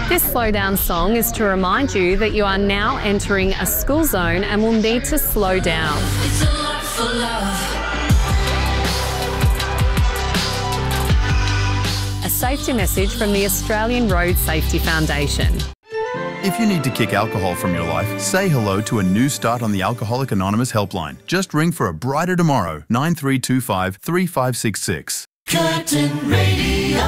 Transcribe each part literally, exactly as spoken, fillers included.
This slowdown song is to remind you that you are now entering a school zone and will need to slow down. It's a lot for love. A safety message from the Australian Road Safety Foundation. If you need to kick alcohol from your life, say hello to a new start on the Alcoholic Anonymous helpline. Just ring for a brighter tomorrow, nine three two five, three five six six. Curtin Radio.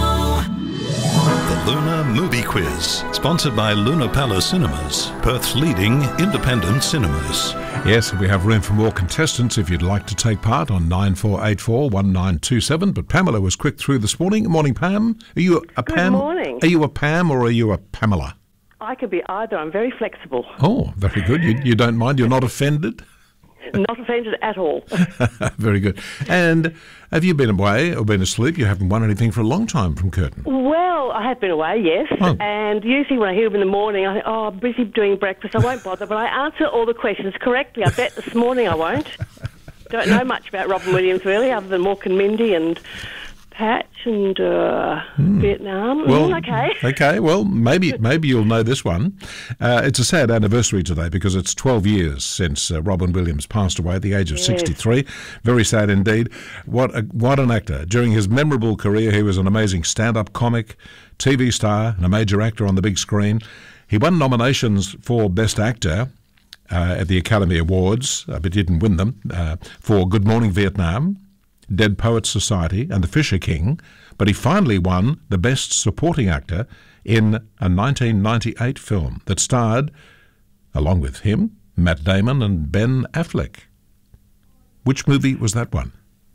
The Luna Movie Quiz, sponsored by Luna Palace Cinemas, Perth's leading independent cinemas. Yes, we have room for more contestants if you'd like to take part on nine four eight four, one nine two seven. But Pamela was quick through this morning. Good morning, Pam. Are you a Good Pam? morning. Are you a Pam or are you a Pamela? I could be either. I'm very flexible. Oh, very good. You, you don't mind? You're not offended? Not offended at all. Very good. And have you been away or been asleep? You haven't won anything for a long time from Curtin. Well, I have been away, yes. Oh. And usually when I hear them in the morning, I think, oh, I'm busy doing breakfast. I won't bother. But I answer all the questions correctly. I bet this morning I won't. Don't know much about Robin Williams, really, other than Mork and Mindy and Patch and uh, mm. Vietnam. Well, mm, okay. Okay, well, maybe maybe you'll know this one. Uh, it's a sad anniversary today because it's twelve years since uh, Robin Williams passed away at the age of yes. sixty-three. Very sad indeed. What a, what an actor. During his memorable career, he was an amazing stand-up comic, T V star, and a major actor on the big screen. He won nominations for Best Actor uh, at the Academy Awards, uh, but didn't win them, uh, for Good Morning Vietnam, Dead Poets Society and The Fisher King, but he finally won the Best Supporting Actor in a nineteen ninety-eight film that starred, along with him, Matt Damon and Ben Affleck. Which movie was that one?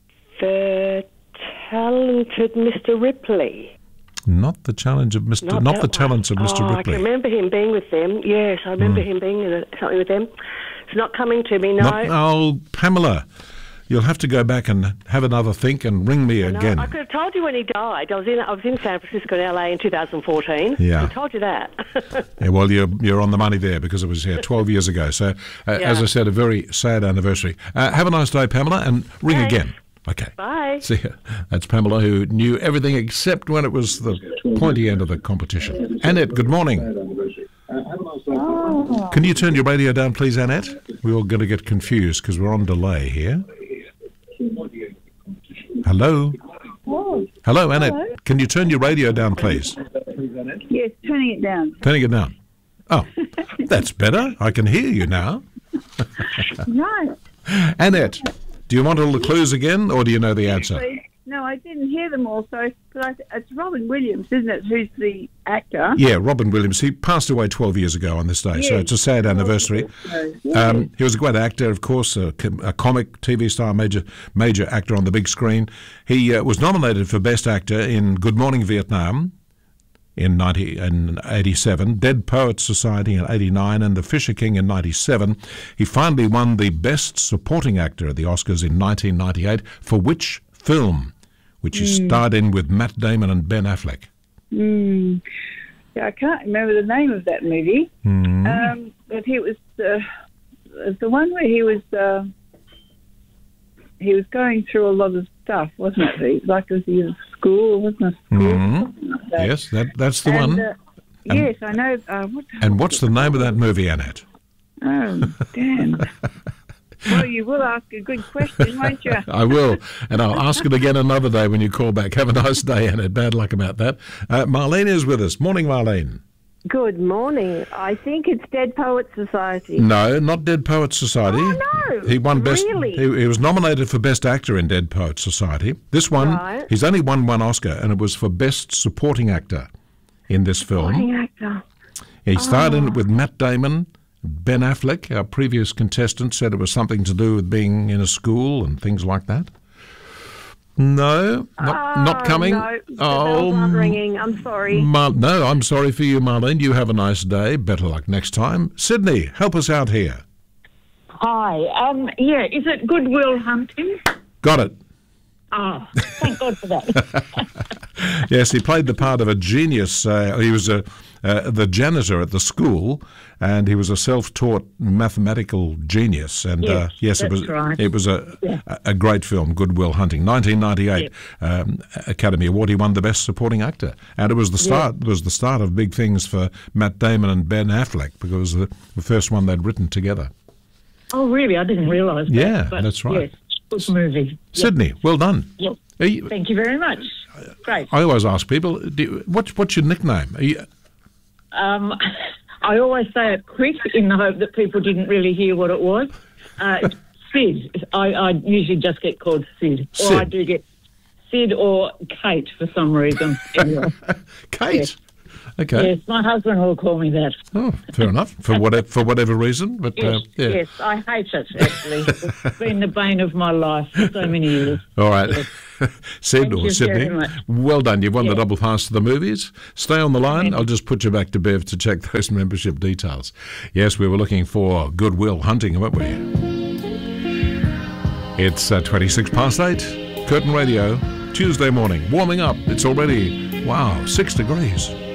The Talented Mister Ripley. Not the challenge of Mister Not, not the talents of Mister Oh, Ripley. I can remember him being with them. Yes, I remember Mm. him being in a, something with them. It's not coming to me, no. Not, oh, Pamela. You'll have to go back and have another think and ring me No, again. I could have told you when he died. I was in I was in San Francisco and L A in two thousand fourteen. Yeah. I told you that. Yeah, well, you're you're on the money there because it was here twelve years ago. So, uh, Yeah. as I said, a very sad anniversary. Uh, have a nice day, Pamela, and ring Thanks. again. Okay. Bye. See ya. That's Pamela, who knew everything except when it was the pointy end of the competition. Annette, good morning. Oh. Can you turn your radio down, please, Annette? We're all going to get confused because we're on delay here. Hello? Oh. Hello, Annette. Hello. Can you turn your radio down, please? Yes, turning it down. Turning it down. Oh, that's better. I can hear you now. Right. Annette, do you want all the clues again, or do you know the answer? No, I didn't hear them all, so but I, it's Robin Williams, isn't it, who's the actor? Yeah, Robin Williams. He passed away twelve years ago on this day, so Yes. it's a sad anniversary. Yes. Um, he was a great actor, of course, a, com- a comic, T V star, major major actor on the big screen. He uh, was nominated for Best Actor in Good Morning Vietnam in ninety in eighty-seven, Dead Poets Society in eighty-nine, and The Fisher King in ninety-seven. He finally won the Best Supporting Actor at the Oscars in nineteen ninety-eight for which film, which he Mm. starred in with Matt Damon and Ben Affleck. Mm. Yeah, I can't remember the name of that movie. Mm. Um, but he was uh, the one where he was uh, he was going through a lot of stuff, wasn't it? He, like it was in school, wasn't it? School, Mm. something like that. Yes, that that's the And, one. Uh, And- yes, I know. Uh, what And what's the name of that movie, Annette? Oh, damn. Well, you will ask a good question, won't you? I will, and I'll ask it again another day when you call back. Have a nice day, Annette. Bad luck about that. Uh, Marlene is with us. Morning, Marlene. Good morning. I think it's Dead Poets Society. No, not Dead Poets Society. Oh, no. He won best. Really? He, he was nominated for Best Actor in Dead Poets Society. This one, Right. he's only won one Oscar, and it was for Best Supporting Actor in this film. Supporting actor. He starred in Oh. it with Matt Damon. Ben Affleck, our previous contestant, said it was something to do with being in a school and things like that. No, not, Oh, not coming. No, the bells aren't ringing. I'm sorry. Mar- no, I'm sorry for you, Marlene. You have a nice day. Better luck next time. Sydney, help us out here. Hi. Um, yeah, is it Good Will Hunting? Got it. Ah, thank God for that. Yes, he played the part of a genius. Uh, he was a uh, the janitor at the school, and he was a self-taught mathematical genius. And Yes, uh, yes, it that's was right. it was a Yeah. a, a great film, Good Will Hunting, nineteen ninety-eight um, Academy Award. He won the Best Supporting Actor, and it was the start. It was the start of big things for Matt Damon and Ben Affleck, because it was the, the first one they'd written together. Oh, really? I didn't realise that. Yeah, but that's right. Yes, good movie. Yep. Sydney, well done. Yep. Are you- Thank you very much. Great. I always ask people, do you, what, what's your nickname? Are you, Um, I always say it quick in the hope that people didn't really hear what it was. Uh, it's Sid. I, I usually just get called Sid. Sid. Or I do get Sid or Kate for some reason. Anyway. Kate? Yes. Okay. Yes, my husband will call me that. Oh, fair enough. For whatever for whatever reason, but Yes, uh, yeah. yes, I hate it, actually. It's been the bane of my life for so many years. All right, Sid Thank or you Sydney. very much. Well done. You've won the Yeah. double pass to the movies. Stay on the line. I'll just put you back to Bev to check those membership details. Yes, we were looking for Good Will Hunting, weren't we? It's uh, twenty-six past eight. Curtin Radio, Tuesday morning. Warming up. It's already wow six degrees.